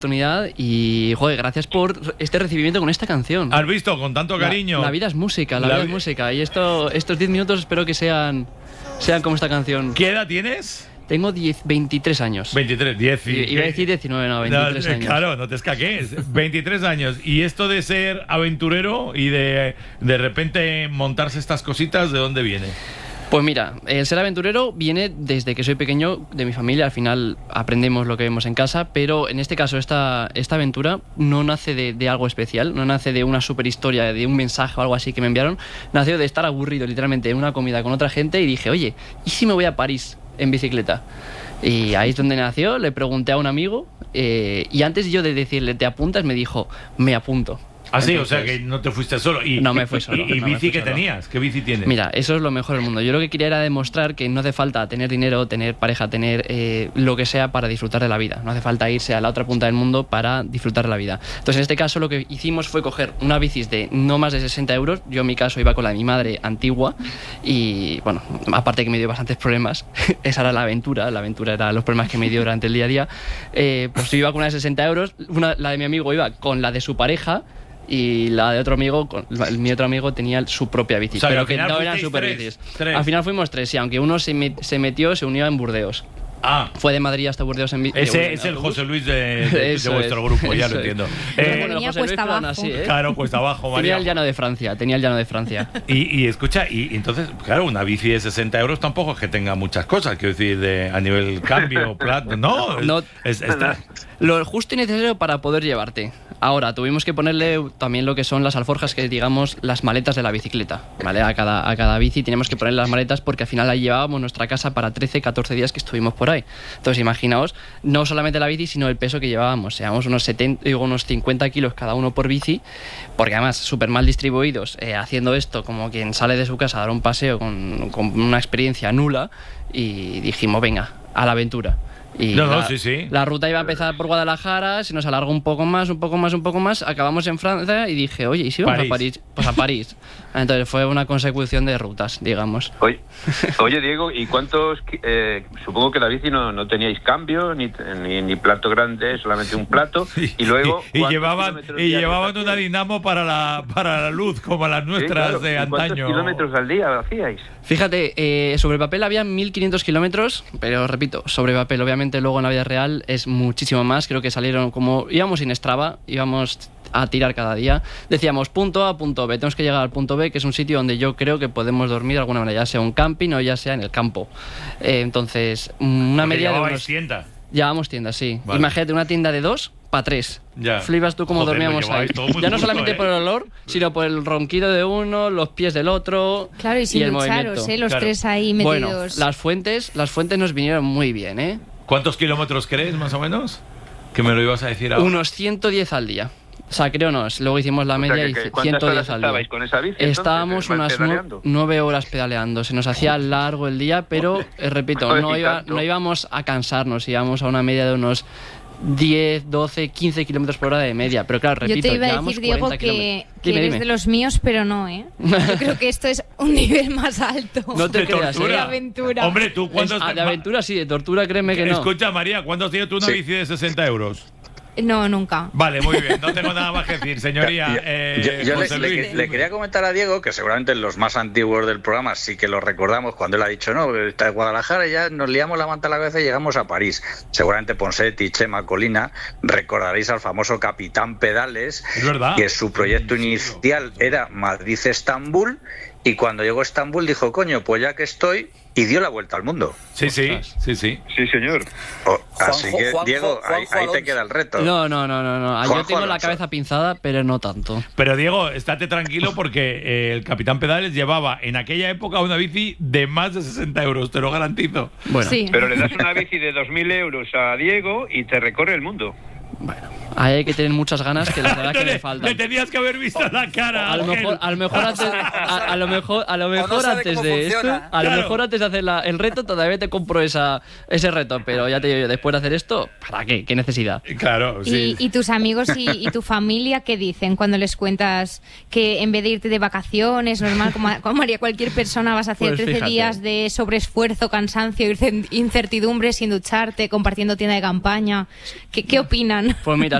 oportunidad y, joder, gracias por este recibimiento con esta canción. ¿Has visto? Con tanto cariño. La vida es música, la vida es música. Y estos 10 minutos espero que sean como esta canción. ¿Qué edad tienes? Tengo 23 años. 23, 10. Iba a decir 19, no, 23 años. Claro, no te escaques. 23 años. Y esto de ser aventurero y de repente montarse estas cositas, ¿de dónde viene? Pues mira, el ser aventurero viene desde que soy pequeño, de mi familia. Al final aprendemos lo que vemos en casa, pero en este caso esta aventura no nace de algo especial, no nace de una super historia, de un mensaje o algo así que me enviaron. Nació de estar aburrido literalmente en una comida con otra gente y dije, oye, ¿y si me voy a París en bicicleta? Y ahí es donde nació. Le pregunté a un amigo y antes yo de decirle, ¿te apuntas? Me dijo, me apunto. Ah, sí, o sea que no te fuiste solo. No me fui solo. ¿Y bici qué tenías? ¿Qué bici tienes? Mira, eso es lo mejor del mundo. Yo lo que quería era demostrar que no hace falta tener dinero, tener pareja, tener lo que sea para disfrutar de la vida. No hace falta irse a la otra punta del mundo para disfrutar de la vida. Entonces, en este caso, lo que hicimos fue coger una bici de no más de 60 euros. Yo, en mi caso, iba con la de mi madre antigua. Y, bueno, aparte que me dio bastantes problemas, esa era la aventura. La aventura era los problemas que me dio durante el día a día. Pues yo iba con una de 60 euros. La de mi amigo iba con la de su pareja. Y la de otro amigo, mi otro amigo tenía su propia bici, o sea, pero que no eran super bicis. Al final fuimos 3, y aunque uno se unió en Burdeos. Fue de Madrid hasta Burdeos en bici. Ese es el José Luis de vuestro grupo, ya lo entiendo. Bueno, José Luis, abajo. Así, Claro, cuesta abajo, María. Tenía el llano de Francia. Y escucha, y entonces, claro, una bici de 60 euros tampoco es que tenga muchas cosas, quiero decir, a nivel cambio, plato, no. Lo justo y necesario para poder llevarte. Ahora, tuvimos que ponerle también lo que son las alforjas, que digamos las maletas de la bicicleta, ¿vale? A cada bici tenemos que poner las maletas porque al final la llevábamos nuestra casa para 13, 14 días que estuvimos por ahí. Entonces, imaginaos, no solamente la bici, sino el peso que llevábamos. Llevábamos unos 50 kilos cada uno por bici, porque además súper mal distribuidos, haciendo esto como quien sale de su casa a dar un paseo con una experiencia nula, y dijimos, venga, a la aventura. Y la ruta iba a empezar por Guadalajara, se nos alargó un poco más, acabamos en Francia y dije, oye, ¿y si vamos a París? Pues a París. Entonces fue una consecución de rutas, digamos. Oye Diego, ¿y cuántos? Supongo que la bici no teníais cambio, ni plato grande, solamente un plato, y luego... Y llevaban una dinamo para la luz, como las nuestras de antaño. ¿Cuántos kilómetros al día hacíais? Fíjate, sobre papel había 1.500 kilómetros, pero repito, sobre papel, obviamente luego en la vida real es muchísimo más. Creo que salieron como... íbamos sin Strava, íbamos a tirar cada día. Decíamos punto A, punto B, tenemos que llegar al punto B, que es un sitio donde yo creo que podemos dormir de alguna manera, ya sea un camping o ya sea en el campo. Entonces, una media de unos... tienda. Llevábamos tiendas, sí. Vale. Imagínate una tienda de 2 para 3. Ya. Flipas tú cómo dormíamos ahí. Ya no solamente por el olor, sino por el ronquido de uno, los pies del otro. Claro, y sin ducharos, los tres ahí metidos. Bueno, las fuentes nos vinieron muy bien, ¿eh? ¿Cuántos kilómetros crees, más o menos? Que me lo ibas a decir ahora. Unos 110 al día. O sea, creo no. Luego hicimos la media y 110 al día. ¿Estabais con esa bici? Estábamos unas 9 horas pedaleando. Se nos hacía largo el día, pero, repito, no íbamos a cansarnos. Íbamos a una media de unos 10, 12, 15 kilómetros por hora de media. Pero claro, repito, yo te iba a decir, Diego, que eres de los míos, pero no, ¿eh? Yo creo que esto es un nivel más alto. No te creas, de aventura. Hombre, ¿tú cuántos... de aventura sí, de tortura créeme que no. Escucha, María, ¿cuándo has tenido tú una bici de 60 euros? No, nunca. Vale, muy bien, no tengo nada más que decir, señoría. Yo le quería comentar a Diego, que seguramente los más antiguos del programa sí que lo recordamos, cuando él ha dicho, no, está en Guadalajara y ya nos liamos la manta a la cabeza y llegamos a París. Seguramente Ponset y Chema Colina recordaréis al famoso Capitán Pedales, es verdad, que su proyecto inicial era Madrid-Estambul, y cuando llegó a Estambul dijo, coño, pues ya que estoy... y dio la vuelta al mundo. Sí. Sí, señor. Así que, Diego, ahí te queda el reto. No. Yo tengo la cabeza pinzada, pero no tanto. Pero, Diego, estate tranquilo porque el Capitán Pedales llevaba en aquella época una bici de más de 60 euros, te lo garantizo. Bueno. Sí. Pero le das una bici de 2.000 euros a Diego y te recorre el mundo. Bueno, ahí hay que tener muchas ganas, que la verdad que me faltan. Le tenías que haber visto la cara. A lo mejor antes de esto, a lo mejor antes de hacer el reto, todavía te compro ese reto, pero ya te digo yo, después de hacer esto, ¿para qué? ¿Qué necesidad? Claro, sí. ¿Y tus amigos y tu familia qué dicen cuando les cuentas que en vez de irte de vacaciones, normal, como haría cualquier persona, vas a hacer 13 días de sobreesfuerzo, cansancio, incertidumbre, sin ducharte, compartiendo tienda de campaña? ¿Qué opinan Fran? Pues mira,